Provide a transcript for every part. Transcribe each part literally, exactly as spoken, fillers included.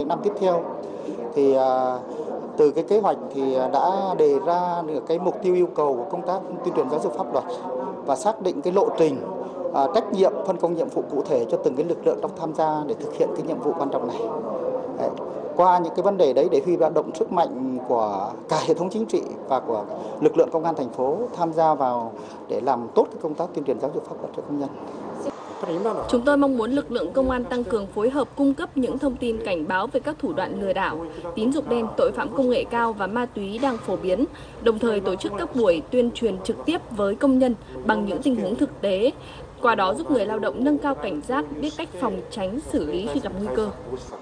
năm tiếp theo. Thì à, từ cái kế hoạch thì đã đề ra được cái mục tiêu yêu cầu của công tác tuyên truyền giáo dục pháp luật và xác định cái lộ trình, à, trách nhiệm, phân công nhiệm vụ cụ thể cho từng cái lực lượng trong tham gia để thực hiện cái nhiệm vụ quan trọng này. Đấy. Qua những cái vấn đề đấy để huy động sức mạnh của cả hệ thống chính trị và của lực lượng công an thành phố tham gia vào để làm tốt cái công tác tuyên truyền giáo dục pháp luật cho công nhân. Chúng tôi mong muốn lực lượng công an tăng cường phối hợp cung cấp những thông tin cảnh báo về các thủ đoạn lừa đảo, tín dụng đen, tội phạm công nghệ cao và ma túy đang phổ biến, đồng thời tổ chức các buổi tuyên truyền trực tiếp với công nhân bằng những tình huống thực tế, qua đó giúp người lao động nâng cao cảnh giác, biết cách phòng tránh, xử lý khi gặp nguy cơ.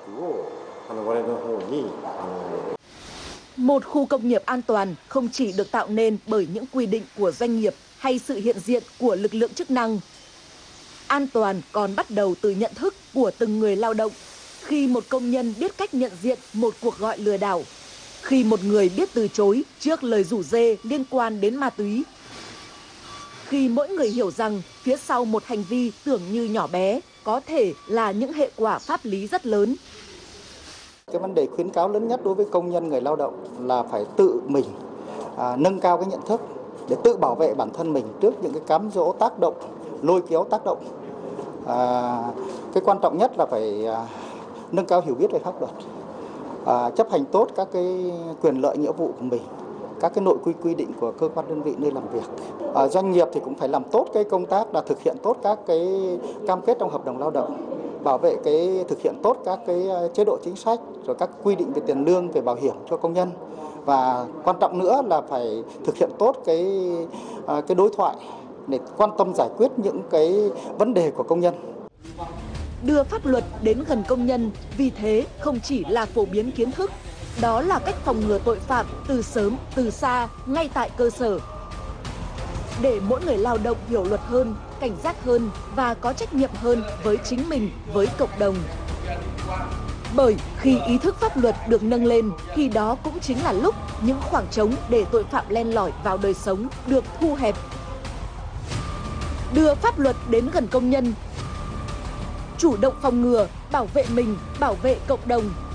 Một khu công nghiệp an toàn không chỉ được tạo nên bởi những quy định của doanh nghiệp hay sự hiện diện của lực lượng chức năng. An toàn còn bắt đầu từ nhận thức của từng người lao động. Khi một công nhân biết cách nhận diện một cuộc gọi lừa đảo, khi một người biết từ chối trước lời rủ rê liên quan đến ma túy, khi mỗi người hiểu rằng phía sau một hành vi tưởng như nhỏ bé có thể là những hệ quả pháp lý rất lớn. Cái vấn đề khuyến cáo lớn nhất đối với công nhân người lao động là phải tự mình à, nâng cao cái nhận thức để tự bảo vệ bản thân mình trước những cái cám dỗ, tác động, lôi kéo tác động. À, cái quan trọng nhất là phải à, nâng cao hiểu biết về pháp luật, à, chấp hành tốt các cái quyền lợi nghĩa vụ của mình, các cái nội quy quy định của cơ quan đơn vị nơi làm việc. À, doanh nghiệp thì cũng phải làm tốt cái công tác là thực hiện tốt các cái cam kết trong hợp đồng lao động, bảo vệ cái thực hiện tốt các cái chế độ chính sách, rồi các quy định về tiền lương, về bảo hiểm cho công nhân, và quan trọng nữa là phải thực hiện tốt cái cái đối thoại để quan tâm giải quyết những cái vấn đề của công nhân. Đưa pháp luật đến gần công nhân, vì thế không chỉ là phổ biến kiến thức, đó là cách phòng ngừa tội phạm từ sớm, từ xa, ngay tại cơ sở. Để mỗi người lao động hiểu luật hơn, cảnh giác hơn và có trách nhiệm hơn với chính mình, với cộng đồng. Bởi khi ý thức pháp luật được nâng lên thì đó cũng chính là lúc những khoảng trống để tội phạm len lỏi vào đời sống được thu hẹp. Đưa pháp luật đến gần công nhân, chủ động phòng ngừa, bảo vệ mình, bảo vệ cộng đồng